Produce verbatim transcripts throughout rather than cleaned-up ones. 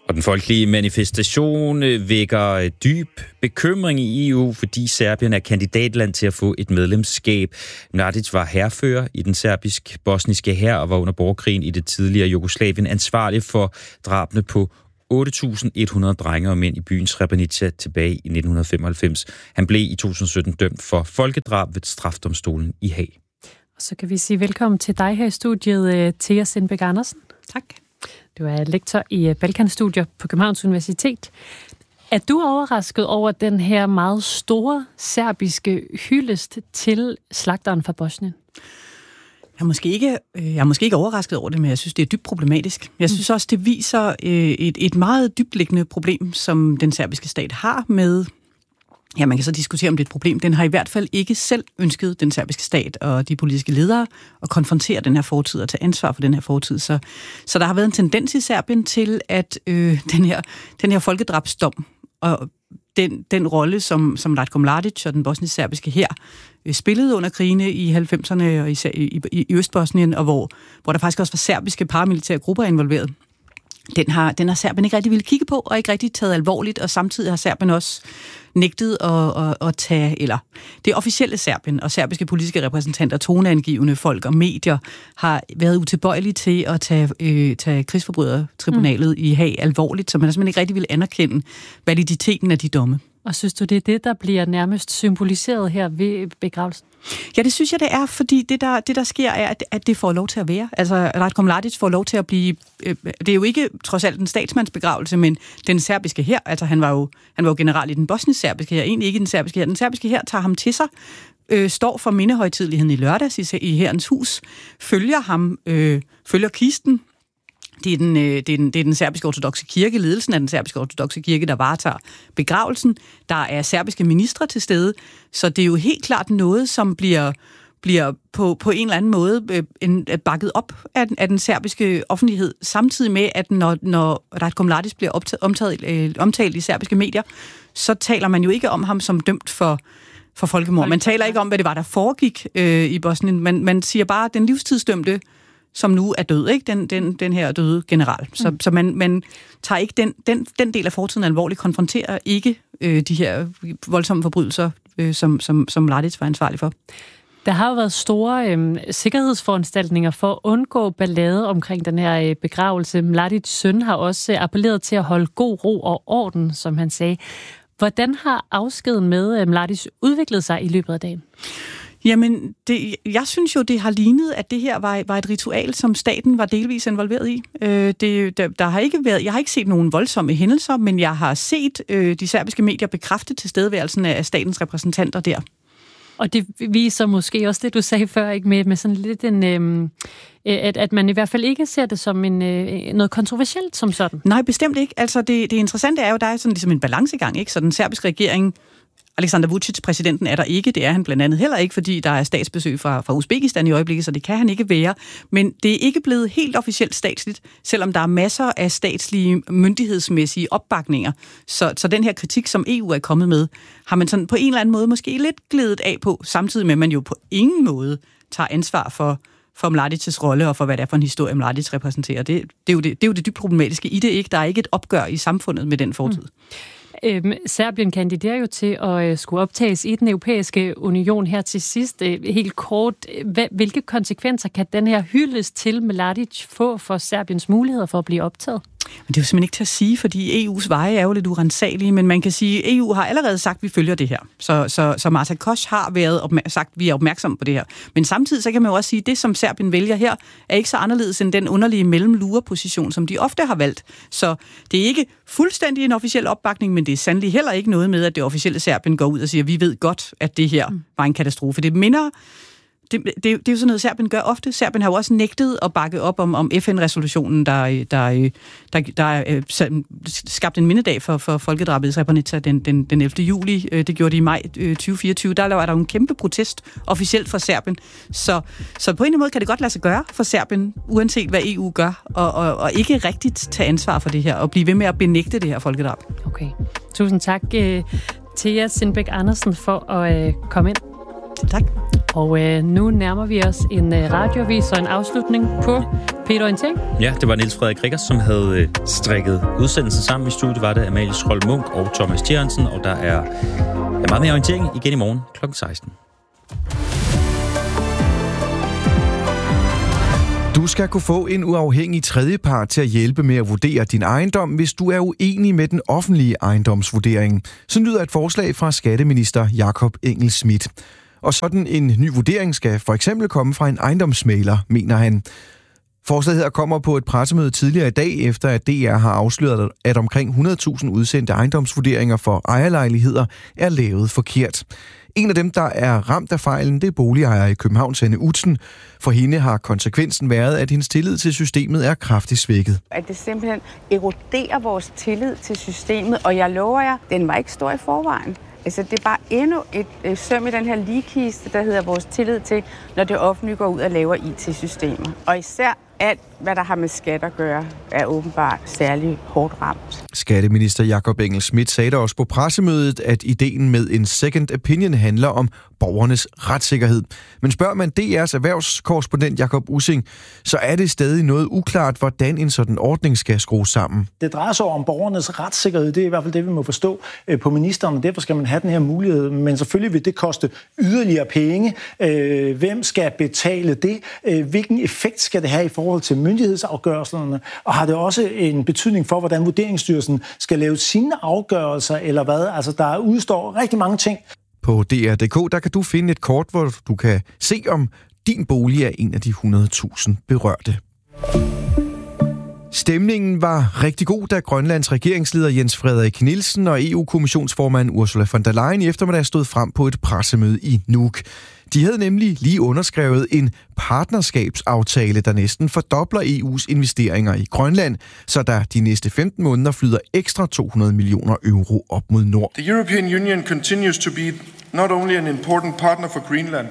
Og den folkelige manifestation vækker dyb bekymring i E U, fordi Serbien er kandidatland til at få et medlemskab. Mladic var hærfører i den serbisk-bosniske hær og var under borgerkrigen i det tidligere Jugoslavien ansvarlig for drabene på otte tusind et hundrede drenge og mænd i byen Srebrenica tilbage i nitten femoghalvfems. Han blev i to tusind sytten dømt for folkedrab ved strafdomstolen i Haag. Og så kan vi sige velkommen til dig her i studiet, Thea Sindbæk Andersen. Tak. Du er lektor i Balkanstudier på Københavns Universitet. Er du overrasket over den her meget store serbiske hyldest til slagteren fra Bosnien? Jeg er, måske ikke, jeg er måske ikke overrasket over det, men jeg synes, det er dybt problematisk. Jeg synes også, det viser et, et meget dybtliggende problem, som den serbiske stat har med... Ja, man kan så diskutere, om det er et problem. Den har i hvert fald ikke selv ønsket, den serbiske stat og de politiske ledere, at konfrontere den her fortid og tage ansvar for den her fortid. Så, så der har været en tendens i Serbien til, at øh, den her, den her folkedrabsdom og den, den rolle, som, som Ratko Mladic og den bosnisk-serbiske hær øh, spillede under krigene i halvfemserne og især i, i, i Østbosnien, og hvor, hvor der faktisk også var serbiske paramilitære grupper involveret. Den har, den har Serbien ikke rigtig ville kigge på, og ikke rigtig taget alvorligt, og samtidig har Serbien også nægtet at, at, at tage, eller det officielle Serbien og serbiske politiske repræsentanter, toneangivende folk og medier, har været utilbøjelige til at tage, øh, tage krigsforbrydertribunalet mm. i Haag alvorligt, så man simpelthen ikke rigtig ville anerkende validiteten af de domme. Og synes du, det er det, der bliver nærmest symboliseret her ved begravelsen? Ja, det synes jeg, det er, fordi det, der, det, der sker, er, at, at det får lov til at være. Altså, Ratko Mladic får lov til at blive... Øh, det er jo ikke trods alt en statsmandsbegravelse, men den serbiske hær, altså han var jo, han var jo general i den bosnisk-serbiske hær, egentlig ikke i den serbiske hær. Den serbiske hær tager ham til sig, øh, står for mindehøjtideligheden i lørdags i, i hærens hus, følger ham, øh, følger kisten. Det er, den, det, er den, det er den serbiske ortodokse kirke, ledelsen af den serbiske ortodokse kirke, der varetager begravelsen. Der er serbiske ministre til stede, så det er jo helt klart noget, som bliver, bliver på, på en eller anden måde øh, en, bakket op af, af den serbiske offentlighed, samtidig med, at når, når Ratko Mladic bliver optaget, omtalt, øh, omtalt i serbiske medier, så taler man jo ikke om ham som dømt for, for folkemord. Man taler ikke om, hvad det var, der foregik øh, i Bosnien. Man, man siger bare, at den livstidsdømte, som nu er død, ikke? Den, den, den her døde general. Så, mm. så man, man tager ikke den, den, den del af fortiden alvorligt, konfronterer ikke øh, de her voldsomme forbrydelser, øh, som, som, som Mladic var ansvarlig for. Der har jo været store øh, sikkerhedsforanstaltninger for at undgå ballade omkring den her øh, begravelse. Mladics søn har også øh, appelleret til at holde god ro og orden, som han sagde. Hvordan har afskeden med øh, Mladic udviklet sig i løbet af dagen? Jamen, det, jeg synes jo, det har lignet, at det her var, var et ritual, som staten var delvis involveret i. Øh, det, der, der har ikke været, jeg har ikke set nogen voldsomme hændelser, men jeg har set øh, de serbiske medier bekræfte tilstedeværelsen af statens repræsentanter der. Og det viser måske også det, du sagde før, ikke med, med sådan lidt en... Øh, at, at man i hvert fald ikke ser det som en, øh, noget kontroversielt som sådan. Nej, bestemt ikke. Altså, det, det interessante er jo, der er sådan ligesom en balancegang, ikke? Så den serbiske regering... Aleksandar Vučić, præsidenten, er der ikke. Det er han blandt andet heller ikke, fordi der er statsbesøg fra, fra Uzbekistan i øjeblikket, så det kan han ikke være. Men det er ikke blevet helt officielt statsligt, selvom der er masser af statslige myndighedsmæssige opbakninger. Så, så den her kritik, som E U er kommet med, har man sådan på en eller anden måde måske lidt glædet af på, samtidig med, at man jo på ingen måde tager ansvar for, for Mladic's rolle og for, hvad det er for en historie, Mladic repræsenterer. Det, det, er jo det, det er jo det dybt problematiske i det, ikke? Der er ikke et opgør i samfundet med den fortid. Mm. Øhm, Serbien kandiderer jo til at øh, skulle optages i den europæiske union her til sidst. Øh, helt kort, Hva, hvilke konsekvenser kan den her hyldest til Mladic få for Serbiens muligheder for at blive optaget? Men det er jo simpelthen ikke til at sige, fordi E U's veje er jo lidt urensagelige, men man kan sige, at E U har allerede sagt, at vi følger det her. Så, så, så Marta Koch har været opmær- sagt, at vi er opmærksomme på det her. Men samtidig så kan man jo også sige, at det, som Serbien vælger her, er ikke så anderledes end den underlige mellemlureposition, som de ofte har valgt. Så det er ikke fuldstændig en officiel opbakning, men det er sandelig heller ikke noget med, at det officielle Serbien går ud og siger, at vi ved godt, at det her var en katastrofe. Det minder... Det, det, det er jo sådan noget, Serbien gør ofte. Serbien har jo også nægtet at bakke op om, om F N-resolutionen, der, der, der, der øh, skabte en mindedag for, for folkedrabet i Srebrenica den, den, den ellevte juli. Det gjorde de i maj øh, tyve fireogtyve. Der var der jo en kæmpe protest officielt fra Serbien. Så, så på en eller anden måde kan det godt lade sig gøre for Serbien, uanset hvad E U gør, og, og, og ikke rigtigt tage ansvar for det her, og blive ved med at benægte det her folkedrab. Okay. Tusind tak, Thea Sindbæk Andersen, for at øh, komme ind. Tak. Og øh, nu nærmer vi os en øh, radioavis og en afslutning på Peter Orientering. Ja, det var Niels Frederik Rickers, som havde øh, strikket udsendelsen sammen. I studiet var det Amalie Schroll Munk og Thomas Tjernsen, og der er ja, meget mere orientering igen i morgen klokken seksten. Du skal kunne få en uafhængig tredjepart til at hjælpe med at vurdere din ejendom, hvis du er uenig med den offentlige ejendomsvurdering. Så lyder et forslag fra skatteminister Jakob Engel-Schmidt. Og sådan en ny vurdering skal for eksempel komme fra en ejendomsmægler, mener han. Forslaget her kommer på et pressemøde tidligere i dag, efter at D R har afsløret, at omkring hundrede tusind udsendte ejendomsvurderinger for ejerlejligheder er lavet forkert. En af dem, der er ramt af fejlen, det er boligejer i København, Sanne Utzen. For hende har konsekvensen været, at hendes tillid til systemet er kraftigt svækket. At det simpelthen eroderer vores tillid til systemet, og jeg lover jer, den var ikke stor i forvejen. Altså, det er bare endnu et øh, søm i den her ligekiste, der hedder vores tillid til, når det offentlige går ud og laver I T-systemer. Og især alt, hvad der har med skat at gøre, er åbenbart særlig hårdt ramt. Skatteminister Jakob Engel-Schmidt sagde der også på pressemødet, at ideen med en second opinion handler om borgernes retssikkerhed. Men spørger man D R's erhvervskorrespondent Jakob Ussing, så er det stadig noget uklart, hvordan en sådan ordning skal skrues sammen. Det drejer sig om borgernes retssikkerhed. Det er i hvert fald det, vi må forstå på ministeren, og derfor skal man have den her mulighed. Men selvfølgelig vil det koste yderligere penge. Hvem skal betale det? Hvilken effekt skal det have i forhold til myndighedsafgørelserne? Og har det også en betydning for, hvordan Vurderingsstyrelsen skal lave sine afgørelser, eller hvad? Altså, der udstår rigtig mange ting. På D R punktum d k der kan du finde et kort, hvor du kan se, om din bolig er en af de hundrede tusind berørte. Stemningen var rigtig god, da Grønlands regeringsleder Jens Frederik Nielsen og E U-kommissionsformand Ursula von der Leyen i eftermiddag stod frem på et pressemøde i Nuuk. De havde nemlig lige underskrevet en partnerskabsaftale, der næsten fordobler E U's investeringer i Grønland, så der de næste femten måneder flyder ekstra to hundrede millioner euro op mod nord. The European Union continues to be not only an important partner for Greenland,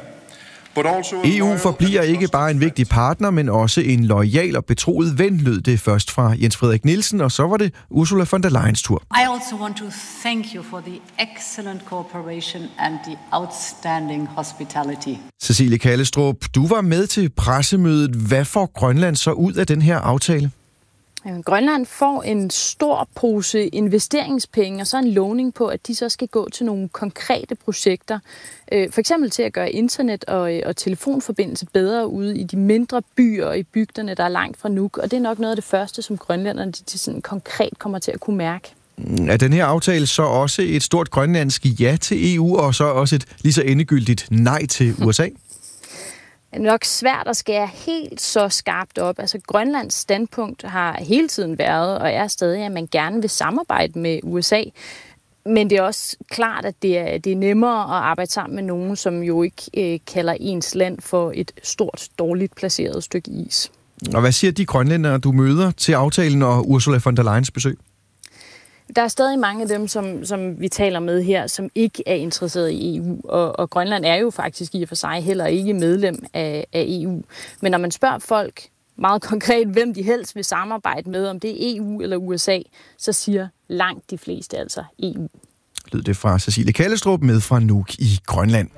E U forbliver ikke bare en vigtig partner, men også en loyal og betroet ven, lød det først fra Jens Frederik Nielsen, og så var det Ursula von der Leyens tur. I also want to thank you for the excellent cooperation and the outstanding hospitality. Cecilie Kallestrup, du var med til pressemødet. Hvad får Grønland så ud af den her aftale? Grønland får en stor pose investeringspenge og så en lovning på, at de så skal gå til nogle konkrete projekter. For eksempel til at gøre internet og, og telefonforbindelse bedre ude i de mindre byer og i bygderne, der er langt fra Nuuk. Og det er nok noget af det første, som grønlænderne de, de sådan konkret kommer til at kunne mærke. Er den her aftale så også et stort grønlandsk ja til E U, og så også et lige så endegyldigt nej til U S A? Det er nok svært at skære helt så skarpt op. Altså, Grønlands standpunkt har hele tiden været, og er stadig, at man gerne vil samarbejde med U S A. Men det er også klart, at det er, det er nemmere at arbejde sammen med nogen, som jo ikke øh, kalder ens land for et stort, dårligt placeret stykke is. Og hvad siger de grønlændere, du møder til aftalen og Ursula von der Leyens besøg? Der er stadig mange af dem, som, som vi taler med her, som ikke er interesseret i E U, og, og Grønland er jo faktisk i og for sig heller ikke medlem af, af E U. Men når man spørger folk meget konkret, hvem de helst vil samarbejde med, om det er E U eller U S A, så siger langt de fleste altså E U. Lød det fra Cecilie Kallestrup med fra Nuuk i Grønland.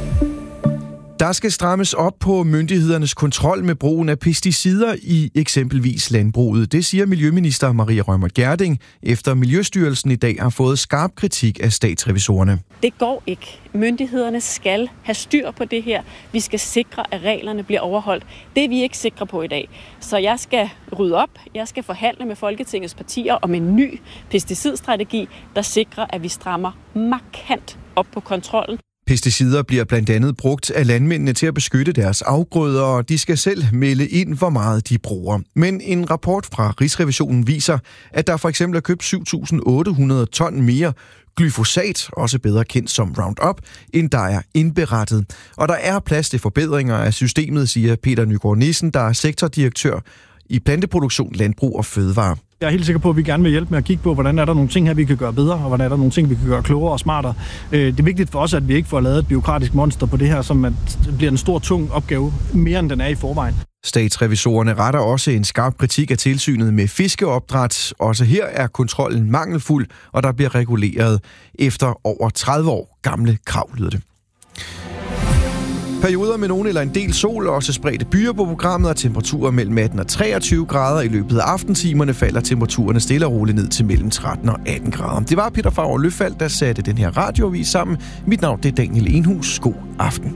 Der skal strammes op på myndighedernes kontrol med brugen af pesticider i eksempelvis landbruget. Det siger Miljøminister Maria Reumert Gjerding, efter Miljøstyrelsen i dag har fået skarp kritik af statsrevisorerne. Det går ikke. Myndighederne skal have styr på det her. Vi skal sikre, at reglerne bliver overholdt. Det er vi ikke sikre på i dag. Så jeg skal rydde op. Jeg skal forhandle med Folketingets partier om en ny pesticidstrategi, der sikrer, at vi strammer markant op på kontrollen. Pesticider bliver blandt andet brugt af landmændene til at beskytte deres afgrøder, og de skal selv melde ind, hvor meget de bruger. Men en rapport fra Rigsrevisionen viser, at der for eksempel er købt syv tusind otte hundrede ton mere glyfosat, også bedre kendt som Roundup, end der er indberettet. Og der er plads til forbedringer af systemet, siger Peter Nygaard Nissen, der er sektordirektør i planteproduktion, landbrug og fødevare. Jeg er helt sikker på, at vi gerne vil hjælpe med at kigge på, hvordan er der nogle ting her, vi kan gøre bedre, og hvordan er der nogle ting, vi kan gøre klogere og smartere. Det er vigtigt for os, at vi ikke får lavet et bureaukratisk monster på det her, som bliver en stor, tung opgave, mere end den er i forvejen. Statsrevisorerne retter også en skarp kritik af tilsynet med fiskeopdræt. Også her er kontrollen mangelfuld, og der bliver reguleret efter over tredive år gamle krav, lyder det. Perioder med nogen eller en del sol og også spredte byer på programmet, og temperaturer mellem atten og treogtyve grader. I løbet af aftentimerne falder temperaturerne stille og roligt ned til mellem tretten og atten grader. Det var Peter Favre Løfald, der satte den her radioavis sammen. Mit navn det er Daniel Enhus. God aften.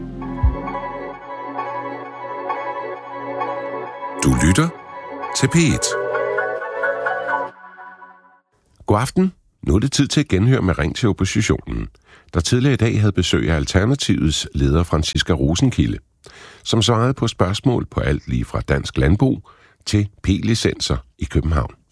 Du lytter til P et. God aften. Nu er det tid til at genhøre med Ring til oppositionen, der tidligere i dag havde besøg af Alternativets leder Franciska Rosenkilde, som svarede på spørgsmål på alt lige fra dansk landbrug til P-licenser i København.